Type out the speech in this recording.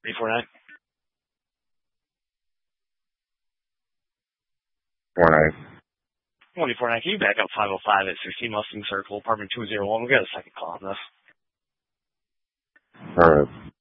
349. 49. 2449, can you back up 505 at 16 Mustang Circle, apartment 201? We got a second call on this. All right.